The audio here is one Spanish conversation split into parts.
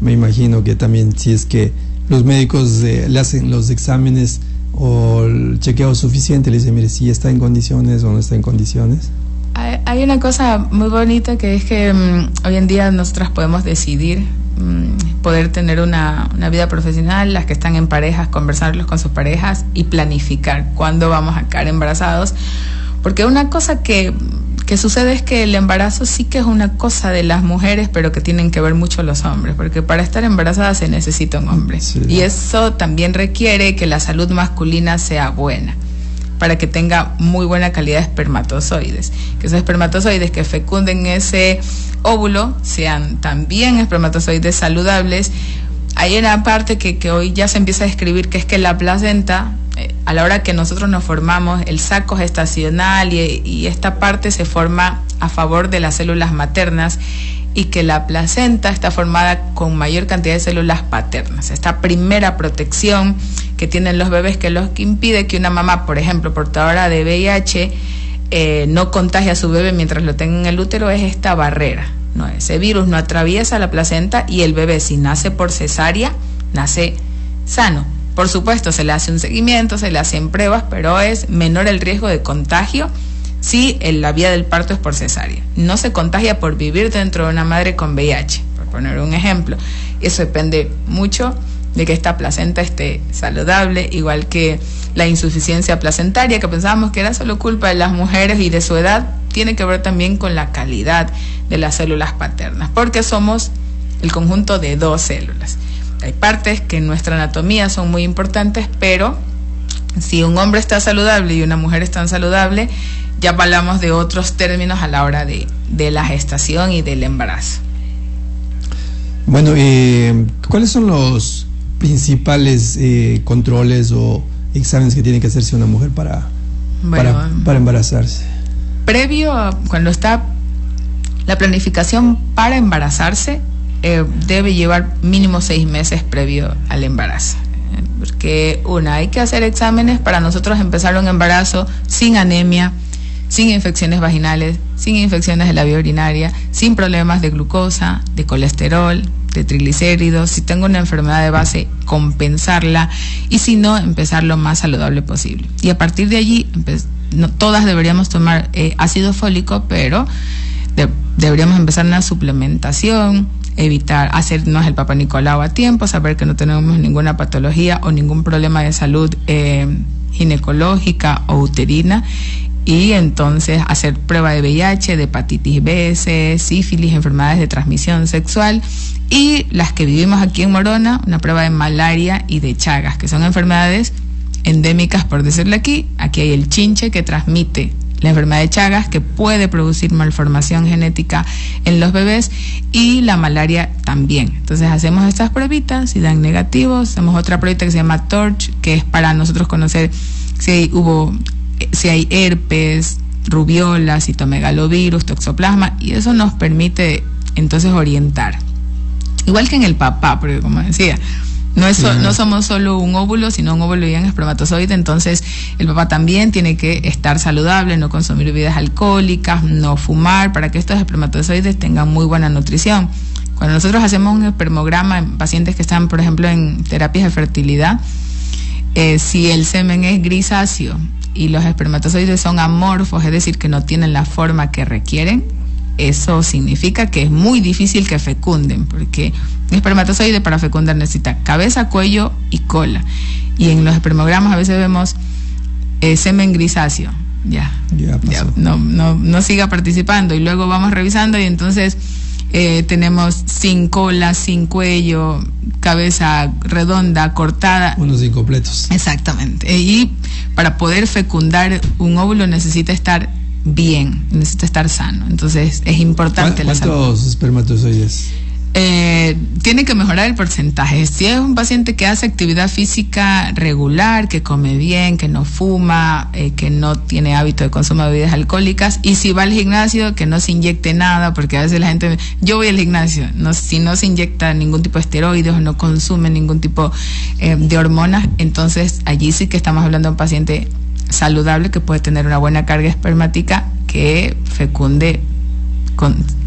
me imagino que también si es que los médicos le hacen los exámenes o el chequeo suficiente, le dicen, mire, si está en condiciones o no está en condiciones. Hay una cosa muy bonita que es que hoy en día nosotras podemos decidir poder tener una vida profesional, las que están en parejas, conversarlos con sus parejas y planificar cuándo vamos a quedar embarazados, porque una cosa que sucede es que el embarazo sí que es una cosa de las mujeres, pero que tienen que ver mucho los hombres, porque para estar embarazada se necesita un hombre, sí. Y eso también requiere que la salud masculina sea buena, para que tenga muy buena calidad de espermatozoides, que esos espermatozoides que fecunden ese óvulo sean también espermatozoides saludables. Hay una parte que hoy ya se empieza a describir, que es que la placenta, a la hora que nosotros nos formamos, el saco gestacional y esta parte se forma a favor de las células maternas, y que la placenta está formada con mayor cantidad de células paternas. Esta primera protección que tienen los bebés, que es lo que impide que una mamá, por ejemplo, portadora de VIH, no contagie a su bebé mientras lo tenga en el útero, es esta barrera, ¿no? Ese virus no atraviesa la placenta y el bebé, si nace por cesárea, nace sano. Por supuesto, se le hace un seguimiento, se le hacen pruebas, pero es menor el riesgo de contagio si la vía del parto es por cesárea. No se contagia por vivir dentro de una madre con VIH, por poner un ejemplo. Eso depende mucho de que esta placenta esté saludable, igual que la insuficiencia placentaria, que pensábamos que era solo culpa de las mujeres y de su edad, tiene que ver también con la calidad de las células paternas, porque somos el conjunto de dos células. Hay partes que en nuestra anatomía son muy importantes, pero si un hombre está saludable y una mujer está saludable, ya hablamos de otros términos a la hora de la gestación y del embarazo. Bueno, ¿cuáles son los principales controles o exámenes que tiene que hacerse una mujer para embarazarse? Previo a cuando está la planificación para embarazarse, debe llevar mínimo 6 meses previo al embarazo. Porque hay que hacer exámenes para nosotros empezar un embarazo sin anemia, sin infecciones vaginales, sin infecciones de la vía urinaria, sin problemas de glucosa, de colesterol, de triglicéridos. Si tengo una enfermedad de base, compensarla, y si no, empezar lo más saludable posible. Y a partir de allí, todas deberíamos tomar ácido fólico, pero deberíamos empezar una suplementación, evitar hacernos el Papa Nicolau a tiempo, saber que no tenemos ninguna patología o ningún problema de salud ginecológica o uterina, y entonces hacer prueba de VIH, de hepatitis B, C, sífilis, enfermedades de transmisión sexual, y las que vivimos aquí en Morona, una prueba de malaria y de Chagas, que son enfermedades endémicas, por decirlo aquí. Aquí hay el chinche, que transmite la enfermedad de Chagas, que puede producir malformación genética en los bebés, y la malaria también. Entonces hacemos estas pruebitas, si dan negativos, hacemos otra pruebita que se llama TORCH, que es para nosotros conocer si hay herpes, rubiola, citomegalovirus, toxoplasma, y eso nos permite entonces orientar. Igual que en el papá, porque como decía, no somos solo un óvulo, sino un óvulo y un espermatozoide. Entonces el papá también tiene que estar saludable, no consumir bebidas alcohólicas, no fumar, para que estos espermatozoides tengan muy buena nutrición. Cuando nosotros hacemos un espermograma en pacientes que están, por ejemplo, en terapias de fertilidad, si el semen es grisáceo y los espermatozoides son amorfos, es decir, que no tienen la forma que requieren, eso significa que es muy difícil que fecunden, porque un espermatozoide para fecundar necesita cabeza, cuello y cola. Y en los espermogramas a veces vemos semen grisáceo. Ya no siga participando, y luego vamos revisando, y entonces tenemos sin cola, sin cuello, cabeza redonda, cortada. Unos incompletos. Exactamente. Y para poder fecundar un óvulo necesita estar bien, necesita estar sano. Entonces es importante la salud. ¿Cuántos espermatozoides? Tiene que mejorar el porcentaje. Si es un paciente que hace actividad física regular, que come bien, que no fuma, que no tiene hábito de consumo de bebidas alcohólicas, y si va al gimnasio, que no se inyecte nada, porque a veces la gente, yo voy al gimnasio, si no se inyecta ningún tipo de esteroides o no consume ningún tipo de hormonas, entonces allí sí que estamos hablando de un paciente saludable que puede tener una buena carga espermática, que fecunde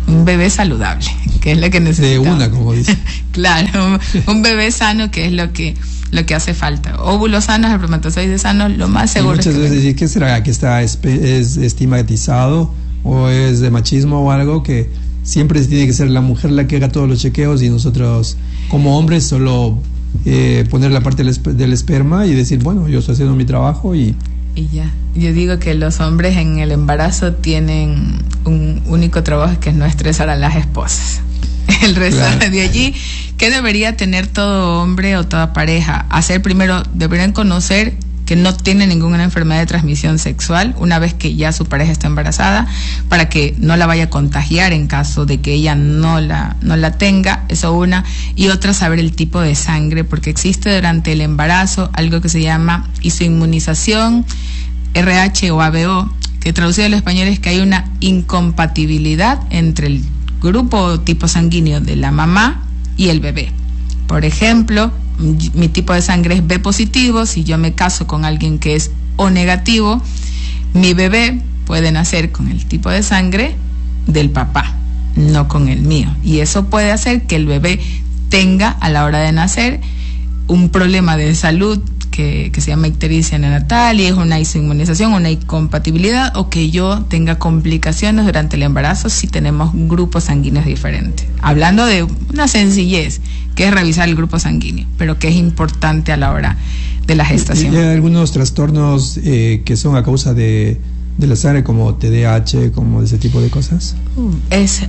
un bebé saludable, que es lo que necesitamos. De una, como dice. Claro, un bebé sano, que es lo que hace falta. Óvulos sanos, espermatozoides sanos, lo más seguro. Y muchas veces, ¿qué será? ¿Que es estigmatizado o es de machismo o algo? Que siempre tiene que ser la mujer la que haga todos los chequeos y nosotros como hombres solo poner la parte del esperma y decir, bueno, yo estoy haciendo mi trabajo y ya. Yo digo que los hombres en el embarazo tienen un único trabajo, que es no estresar a las esposas. El resto, claro, de allí, ¿qué debería tener todo hombre o toda pareja? Hacer primero, deberían conocer que no tiene ninguna enfermedad de transmisión sexual una vez que ya su pareja está embarazada, para que no la vaya a contagiar en caso de que ella no la tenga. Eso una. Y otra, saber el tipo de sangre, porque existe durante el embarazo algo que se llama isoinmunización, RH o ABO, que traducido al español es que hay una incompatibilidad entre el grupo o tipo sanguíneo de la mamá y el bebé. Por ejemplo, mi tipo de sangre es B positivo. Si yo me caso con alguien que es O negativo, mi bebé puede nacer con el tipo de sangre del papá, no con el mío. Y eso puede hacer que el bebé tenga a la hora de nacer un problema de salud que se llama ictericia neonatal, y es una isoinmunización, una incompatibilidad, o que yo tenga complicaciones durante el embarazo si tenemos grupos sanguíneos diferentes. Hablando de una sencillez, que es revisar el grupo sanguíneo, pero que es importante a la hora de la gestación. ¿Y hay algunos trastornos que son a causa de la sangre, como TDAH, como ese tipo de cosas? Es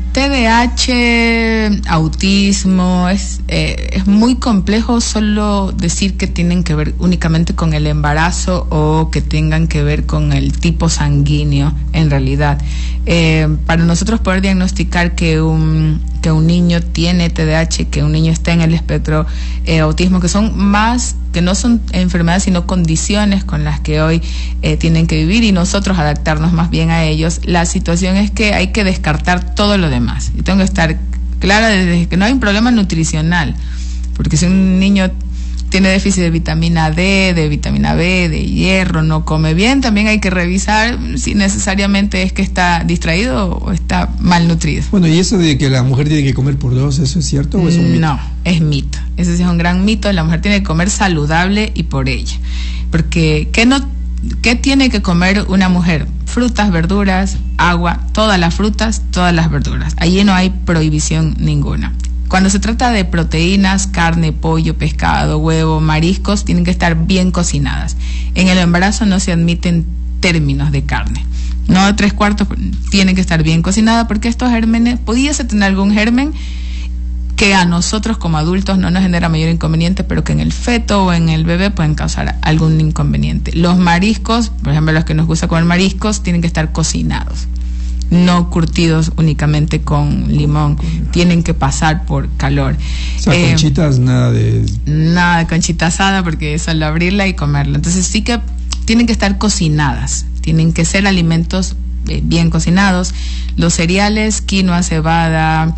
TDAH, autismo, es muy complejo solo decir que tienen que ver únicamente con el embarazo o que tengan que ver con el tipo sanguíneo en realidad. Para nosotros poder diagnosticar que un niño tiene TDAH, que un niño está en el espectro autismo, que son más, que no son enfermedades sino condiciones con las que hoy tienen que vivir, y nosotros adaptarnos más bien a ellos. La situación es que hay que descartar todo lo demás. Y tengo que estar clara desde que no hay un problema nutricional, porque si un niño tiene déficit de vitamina D, de vitamina B, de hierro, no come bien, también hay que revisar si necesariamente es que está distraído o está malnutrido. Bueno, ¿y eso de que la mujer tiene que comer por dos, eso es cierto o es un mito? No, es mito. Ese sí es un gran mito. La mujer tiene que comer saludable y por ella. Porque, ¿qué tiene que comer una mujer? Frutas, verduras, agua, todas las frutas, todas las verduras. Allí no hay prohibición ninguna. Cuando se trata de proteínas, carne, pollo, pescado, huevo, mariscos, tienen que estar bien cocinadas. En el embarazo no se admiten términos de carne. No 3/4, tienen que estar bien cocinada, porque estos gérmenes, pudiese tener algún germen que a nosotros como adultos no nos genera mayor inconveniente, pero que en el feto o en el bebé pueden causar algún inconveniente. Los mariscos, por ejemplo, los que nos gusta comer mariscos, tienen que estar cocinados, no curtidos únicamente con limón, tienen que pasar por calor. O sea, conchitas, nada de conchita asada, porque es solo abrirla y comerla. Entonces sí que tienen que estar cocinadas, tienen que ser alimentos bien cocinados. Los cereales, quinoa, cebada,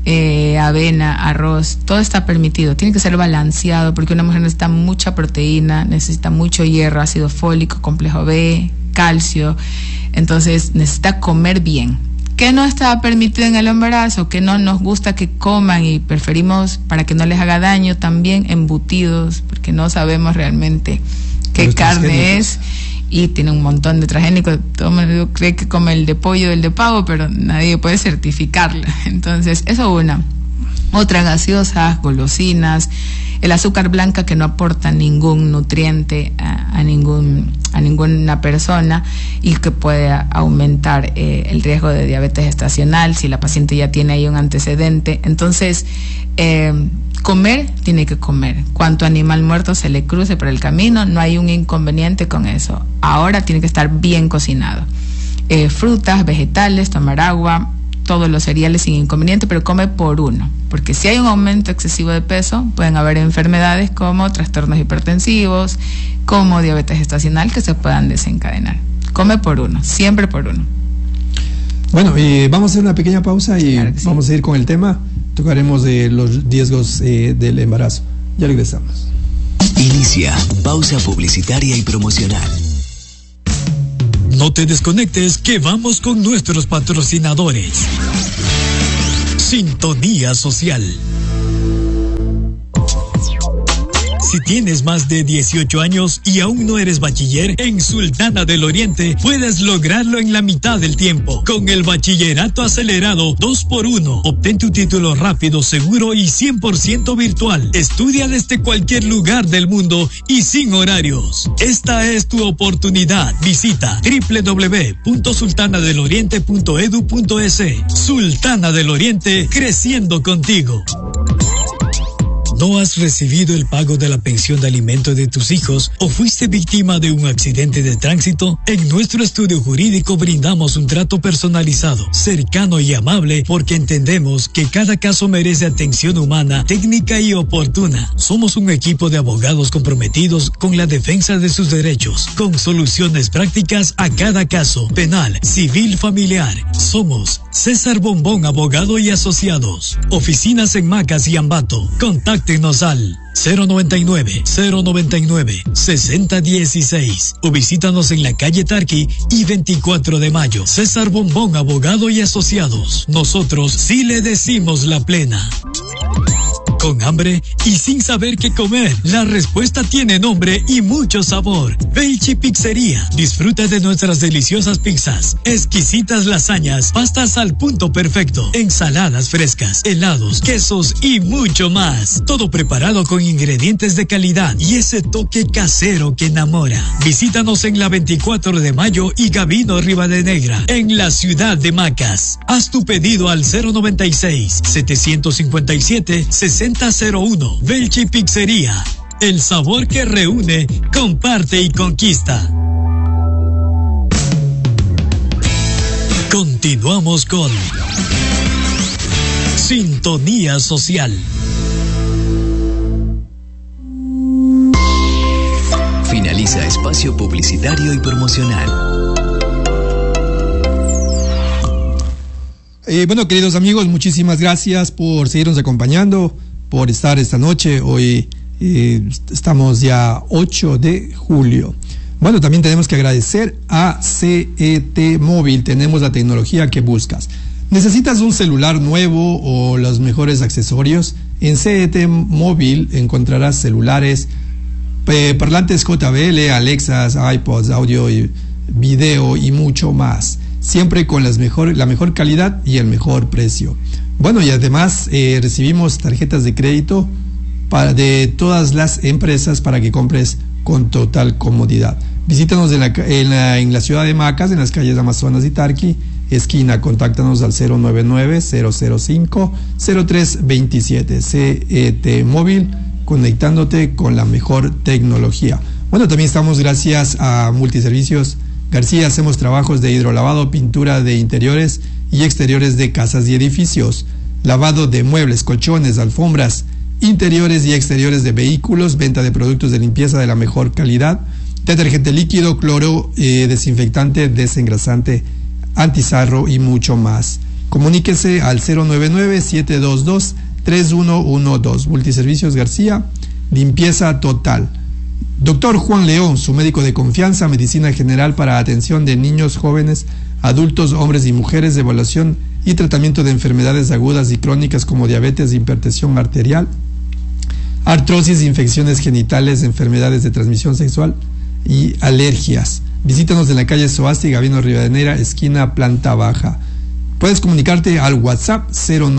avena, arroz, todo está permitido. Tiene que ser balanceado, porque una mujer necesita mucha proteína, necesita mucho hierro, ácido fólico, complejo B, calcio. Entonces necesita comer bien. ¿Qué no está permitido en el embarazo? ¿Qué no nos gusta que coman y preferimos, para que no les haga daño, también embutidos? Porque no sabemos realmente qué carne es, y tiene un montón de transgénicos. Todo el mundo cree que come el de pollo, el de pavo, pero nadie puede certificarla. Entonces, eso una. Otra, gaseosas, golosinas, el azúcar blanca, que no aporta ningún nutriente a ninguna persona, y que puede aumentar el riesgo de diabetes gestacional si la paciente ya tiene ahí un antecedente. Entonces, comer, tiene que comer. Cuanto animal muerto se le cruce por el camino, no hay un inconveniente con eso. Ahora tiene que estar bien cocinado. Frutas, vegetales, tomar agua, todos los cereales sin inconveniente, pero come por uno, porque si hay un aumento excesivo de peso, pueden haber enfermedades como trastornos hipertensivos, como diabetes gestacional, que se puedan desencadenar. Come por uno, siempre por uno. Bueno, vamos a hacer una pequeña pausa y claro, vamos a ir con el tema. Tocaremos de los riesgos del embarazo. Ya regresamos. Inicia pausa publicitaria y promocional. No te desconectes, que vamos con nuestros patrocinadores. Sintonía Social. Si tienes más de 18 años y aún no eres bachiller, en Sultana del Oriente puedes lograrlo en la mitad del tiempo. Con el bachillerato acelerado 2x1, obtén tu título rápido, seguro y 100% virtual. Estudia desde cualquier lugar del mundo y sin horarios. Esta es tu oportunidad. Visita www.sultanadeloriente.edu.es. Sultana del Oriente, creciendo contigo. ¿No has recibido el pago de la pensión de alimentos de tus hijos o fuiste víctima de un accidente de tránsito? En nuestro estudio jurídico brindamos un trato personalizado, cercano y amable porque entendemos que cada caso merece atención humana, técnica y oportuna. Somos un equipo de abogados comprometidos con la defensa de sus derechos, con soluciones prácticas a cada caso, penal, civil, familiar. Somos César Bombón, abogado y asociados. Oficinas en Macas y Ambato. Contáctenos al 099-6016 o visítanos en la calle Tarqui y 24 de mayo. César Bombón, abogado y asociados. Nosotros sí le decimos la plena. ¿Con hambre y sin saber qué comer? La respuesta tiene nombre y mucho sabor. Velchi Pizzería. Disfruta de nuestras deliciosas pizzas, exquisitas lasañas, pastas al punto perfecto, ensaladas frescas, helados, quesos y mucho más. Todo preparado con ingredientes de calidad y ese toque casero que enamora. Visítanos en la 24 de mayo y Gabino Rivadenegra, en la ciudad de Macas. Haz tu pedido al 096-757-6001. Velchi Pizzería. El sabor que reúne, comparte y conquista. Continuamos con Sintonía Social. Finaliza espacio publicitario y promocional. Bueno, queridos amigos, muchísimas gracias por seguirnos acompañando, por estar esta noche. Hoy estamos ya 8 de julio. Bueno, también tenemos que agradecer a CET Móvil. Tenemos la tecnología que buscas. ¿Necesitas un celular nuevo o los mejores accesorios? En CET Móvil encontrarás celulares, parlantes JBL, Alexas, iPods, audio y video y mucho más. Siempre con la mejor calidad y el mejor precio. Bueno, y además recibimos tarjetas de crédito de todas las empresas para que compres con total comodidad. Visítanos en la ciudad de Macas, en las calles Amazonas y Tarqui, esquina. Contáctanos al 099-005-0327. CET Móvil, conectándote con la mejor tecnología. Bueno, también estamos gracias a Multiservicios García. Hacemos trabajos de hidrolavado, pintura de interiores y exteriores de casas y edificios, lavado de muebles, colchones, alfombras, interiores y exteriores de vehículos, venta de productos de limpieza de la mejor calidad, detergente líquido, cloro, desinfectante, desengrasante, antizarro y mucho más. Comuníquese al 099-722-3112. Multiservicios García, limpieza total. Doctor Juan León, su médico de confianza, medicina general para atención de niños, jóvenes, adultos, hombres y mujeres, evaluación y tratamiento de enfermedades agudas y crónicas como diabetes, hipertensión arterial, artrosis, infecciones genitales, enfermedades de transmisión sexual y alergias. Visítanos en la calle Soasti, Gabino Rivadeneira, esquina planta baja. Puedes comunicarte al WhatsApp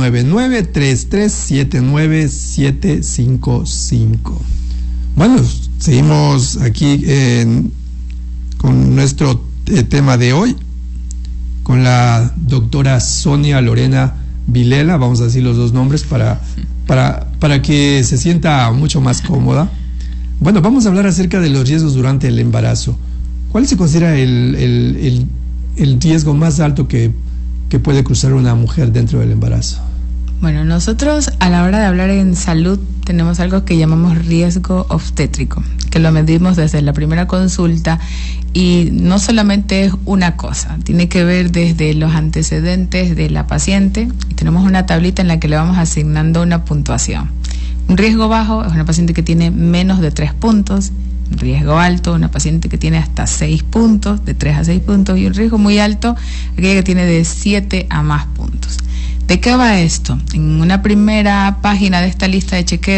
099-3379-755. Bueno, seguimos aquí con nuestro tema de hoy, con la doctora Sonia Lorena Vilela. Vamos a decir los dos nombres para que se sienta mucho más cómoda. Bueno, vamos a hablar acerca de los riesgos durante el embarazo. ¿Cuál se considera el riesgo más alto que puede cruzar una mujer dentro del embarazo? Bueno, nosotros a la hora de hablar en salud tenemos algo que llamamos riesgo obstétrico, que lo medimos desde la primera consulta y no solamente es una cosa, tiene que ver desde los antecedentes de la paciente y tenemos una tablita en la que le vamos asignando una puntuación. Un riesgo bajo es una paciente que tiene menos de 3 puntos riesgo alto, una paciente que tiene hasta 6 puntos, de 3 a 6 puntos, y un riesgo muy alto, aquella que tiene de 7 a más puntos. ¿De qué va esto? En una primera página de esta lista de chequeo